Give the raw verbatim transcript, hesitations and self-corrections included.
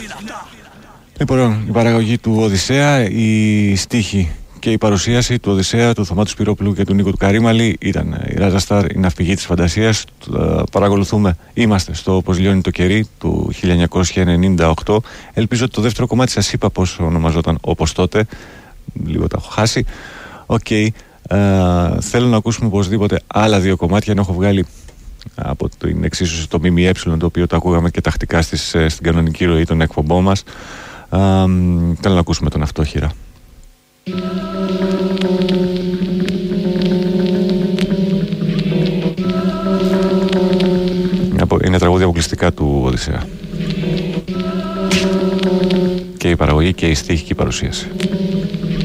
Λοιπόν, η παραγωγή του Οδυσσέα, η στίχη και η παρουσίαση του Οδυσσέα, του Θωμάτου Σπυρόπουλου και του Νίκου του Καρύμαλη ήταν η Ράζα Σταρ, η ναυπηγή της φαντασίας. Παρακολουθούμε, είμαστε στο «Πώς λιώνει το κερί» του χίλια εννιακόσια ενενήντα οκτώ. Ελπίζω ότι το δεύτερο κομμάτι σας είπα πώς ονομαζόταν όπως τότε. Λίγο τα έχω χάσει. Οκ. Okay. Uh, θέλω να ακούσουμε οπωσδήποτε άλλα δύο κομμάτια, ενώ έχω βγάλει από την εξίσωση το ΜΜΕ, το οποίο το ακούγαμε και τακτικά στις, στην κανονική ροή των εκπομπών μας. Uh, θέλω να ακούσουμε τον Αυτόχειρα. Είναι τραγούδια αποκλειστικά του Οδυσσέα. Και η παραγωγή και η στίχη και η παρουσίαση.